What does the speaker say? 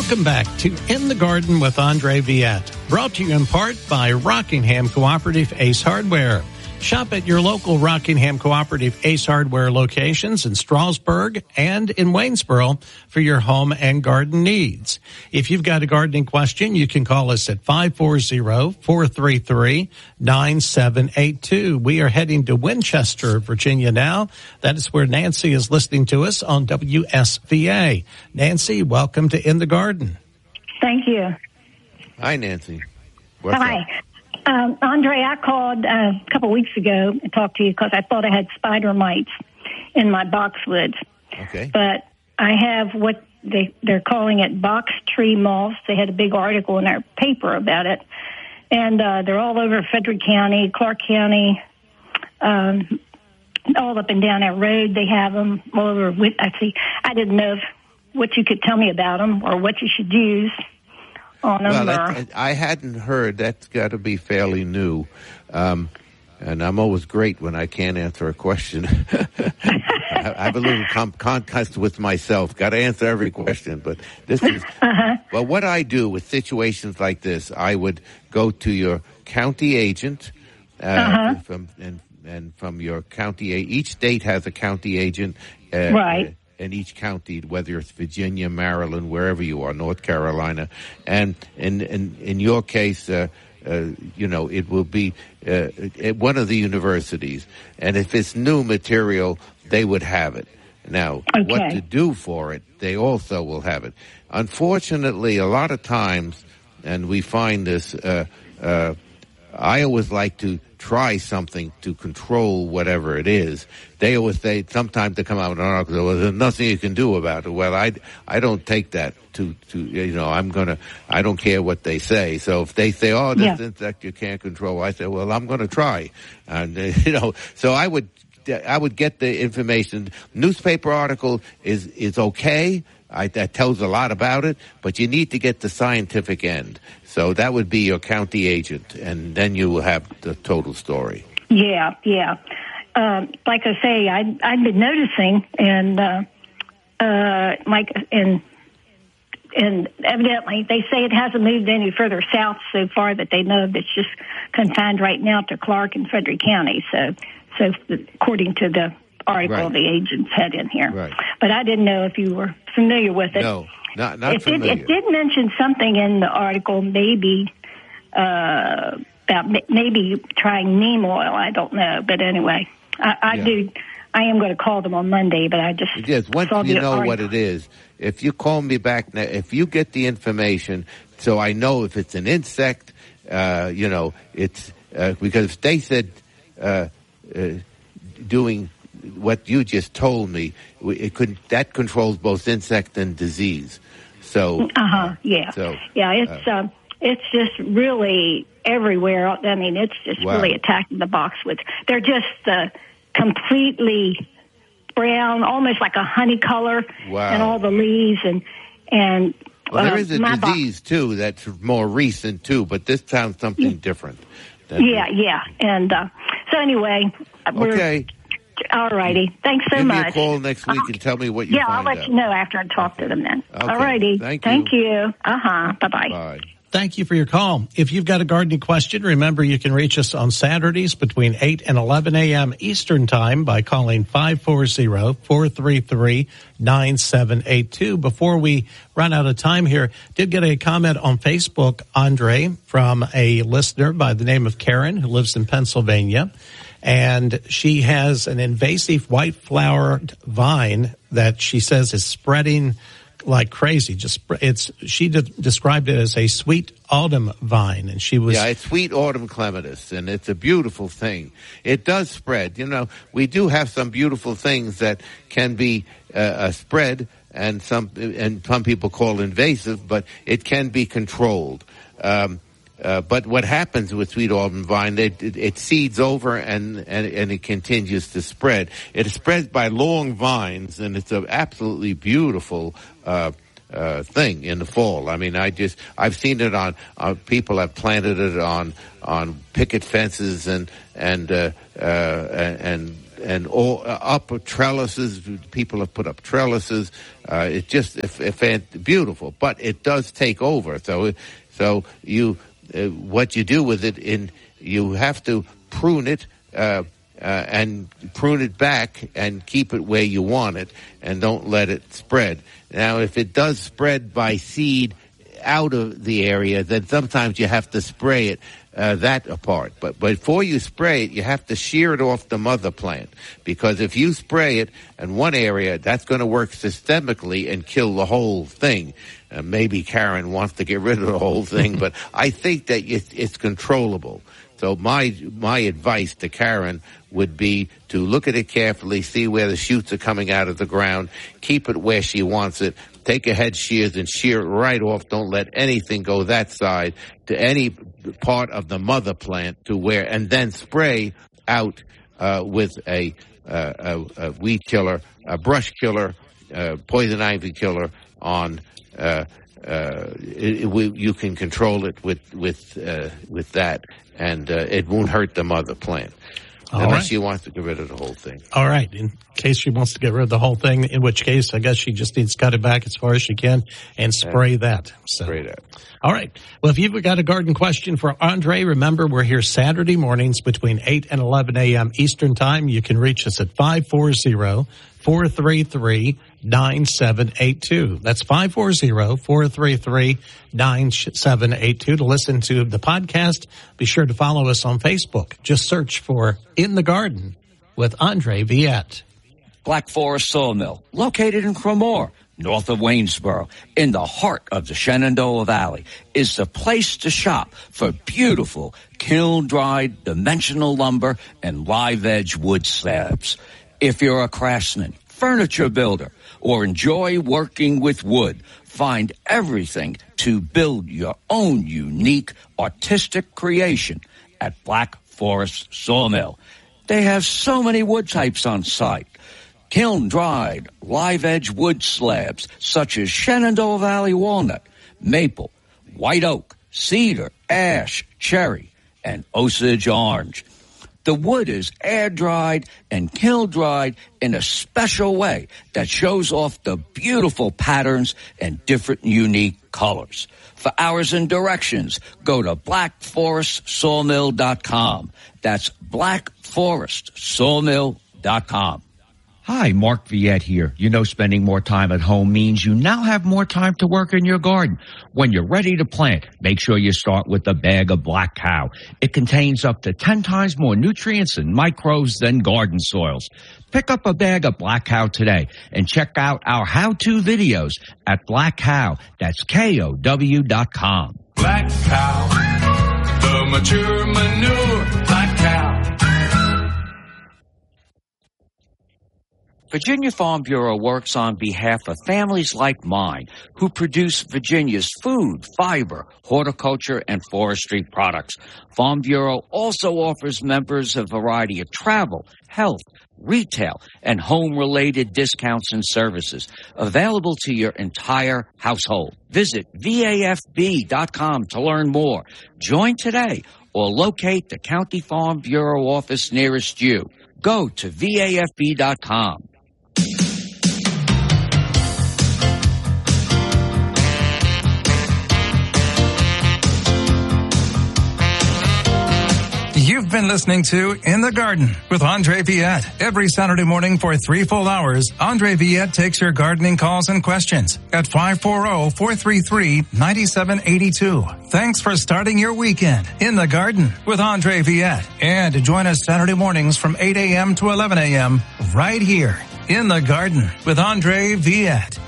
Welcome back to In the Garden with Andre Viette, brought to you in part by Rockingham Cooperative Ace Hardware. Shop at your local Rockingham Cooperative Ace Hardware locations in Strasburg and in Waynesboro for your home and garden needs. If you've got a gardening question, you can call us at 540-433-9782. We are heading to Winchester, Virginia now. That is where Nancy is listening to us on WSVA. Nancy, welcome to In the Garden. Thank you. Hi, Nancy. What's Hi. up? Andre, I called a couple weeks ago and talked to you because I thought I had spider mites in my boxwoods. Okay. But I have what they're calling it box tree moths. They had a big article in their paper about it. And they're all over Frederick County, Clark County, all up and down that road. They have them all over. I didn't know what you could tell me about them or what you should use on them. Well, I hadn't heard. That's got to be fairly new. And I'm always great when I can't answer a question. I have a little contest with myself. Got to answer every question. But this is, well, what I do with situations like this, I would go to your county agent, from your county. Each state has a county agent. Right. In each county, whether it's Virginia, Maryland, wherever you are, North Carolina, and in your case, it will be at one of the universities. And if it's new material, they would have it. Now, what to do for it, they also will have it. Unfortunately, a lot of times, and we find this, I always like to try something to control whatever it is. They always say, sometimes they come out with an article, well, there's nothing you can do about it. Well, I don't take that to I don't care what they say. So if they say, oh, this insect you can't control, I say, well, I'm going to try. And, so I would get the information. Newspaper article is okay. That tells a lot about it, but you need to get the scientific end. So that would be your county agent, and then you will have the total story. Yeah. Like I say, I've been noticing, and and evidently they say it hasn't moved any further south so far that they know. It's just confined right now to Clark and Frederick County. So according to the article the agents had in here. Right. But I didn't know if you were familiar with it. No, not familiar. It did mention something in the article, maybe about maybe trying neem oil. I don't know, but anyway, I am going to call them on Monday. But I just once you know what it is. If you call me back now, if you get the information, so I know if it's an insect, it's because if they said doing what you just told me, that controls both insect and disease. So it's just really everywhere. I mean, it's just really attacking the boxwoods. They're just completely brown, almost like a honey color, and all the leaves and. Well, there is a disease too that's more recent too, but this sounds something different. And so anyway, all righty. Thanks so much. Give me a call next week and tell me what you find out. I'll let you know after I talk to them then. Okay. All righty. Thank you. Bye-bye. Bye. Thank you for your call. If you've got a gardening question, remember you can reach us on Saturdays between 8 and 11 a.m. Eastern Time by calling 540-433-9782. Before we run out of time here, did get a comment on Facebook, Andre, from a listener by the name of Karen who lives in Pennsylvania. And she has an invasive white flowered vine that she says is spreading like crazy. She described it as a sweet autumn vine, and she was it's sweet autumn clematis, and it's a beautiful thing. It does spread. We do have some beautiful things that can be spread, and some people call invasive, but it can be controlled. But what happens with sweet autumn vine, it seeds over and it continues to spread. It spreads by long vines, and it's an absolutely beautiful thing in the fall. I mean, I've seen it on people have planted it on picket fences and all up trellises. People have put up trellises. It's just beautiful, but it does take over. So you what you do with it you have to prune it. And prune it back and keep it where you want it, and don't let it spread. Now, if it does spread by seed out of the area, then sometimes you have to spray it that apart. But before you spray it, you have to shear it off the mother plant, because if you spray it in one area, that's going to work systemically and kill the whole thing. Maybe Karen wants to get rid of the whole thing, but I think that it's controllable. So my advice to Karen would be to look at it carefully, see where the shoots are coming out of the ground, keep it where she wants it, take a head shears and shear it right off. Don't let anything go that side to any part of the mother plant and then spray out with a weed killer, a brush killer, poison ivy killer on. You can control it with that, and it won't hurt the mother plant. Unless she wants to get rid of the whole thing. All right. In case she wants to get rid of the whole thing, in which case I guess she just needs to cut it back as far as she can and spray that. Spray that. All right. Well, if you've got a garden question for Andre, remember we're here Saturday mornings between 8 and 11 a.m. Eastern Time. You can reach us at 540-433-9782. That's 540-433-9782 to listen to the podcast. Be sure to follow us on Facebook. Just search for In the Garden with Andre Viette. Black Forest Sawmill, located in Cremore, north of Waynesboro, in the heart of the Shenandoah Valley, is the place to shop for beautiful kiln-dried dimensional lumber and live-edge wood slabs. If you're a craftsman, furniture builder, or enjoy working with wood, find everything to build your own unique artistic creation at Black Forest Sawmill. They have so many wood types on site. Kiln-dried, live-edge wood slabs such as Shenandoah Valley walnut, maple, white oak, cedar, ash, cherry, and Osage orange. The wood is air-dried and kiln-dried in a special way that shows off the beautiful patterns and different unique colors. For hours and directions, go to blackforestsawmill.com. That's blackforestsawmill.com. Hi, Mark Viette here. You know, spending more time at home means you now have more time to work in your garden. When you're ready to plant, make sure you start with a bag of Black Cow. It contains up to 10 times more nutrients and microbes than garden soils. Pick up a bag of Black Cow today and check out our how-to videos at Black Cow. That's KOW.com. Black Cow, the mature manure, Black Cow. Virginia Farm Bureau works on behalf of families like mine who produce Virginia's food, fiber, horticulture, and forestry products. Farm Bureau also offers members a variety of travel, health, retail, and home-related discounts and services available to your entire household. Visit VAFB.com to learn more. Join today or locate the County Farm Bureau office nearest you. Go to VAFB.com. You've been listening to In the Garden with Andre Viette. Every Saturday morning for 3 full hours, Andre Viette takes your gardening calls and questions at 540-433-9782. Thanks for starting your weekend in the Garden with Andre Viette. And join us Saturday mornings from 8 a.m. to 11 a.m. right here in the Garden with Andre Viette.